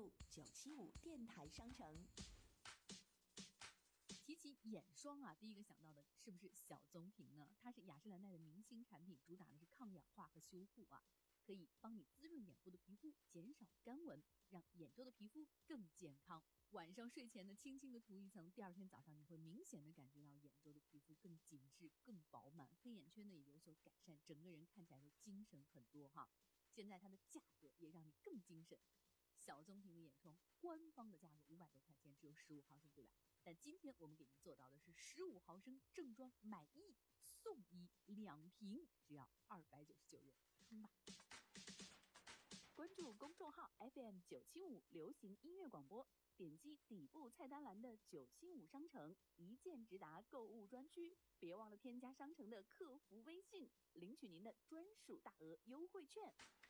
入975电台商城。 提起眼霜啊，第一个想到的是不是小棕瓶呢？它是雅诗兰黛的明星产品，主打的是抗氧化和修护啊，可以帮你滋润眼部的皮肤，减少干纹，让眼周的皮肤更健康。晚上睡前呢，轻轻的涂一层，第二天早上你会明显的感觉到眼周的皮肤更紧致、更饱满，黑眼圈呢也有所改善，整个人看起来都精神很多哈。现在它的价格也让你更精神，小棕瓶的眼霜官方的价格500多块钱，只有15毫升，对吧？但今天我们给您做到的是15毫升正装买1送1，2瓶只要299元，冲吧！关注公众号 FM975 流行音乐广播，点击底部菜单栏的975商城，一键直达购物专区，别忘了添加商城的客服微信，领取您的专属大额优惠券。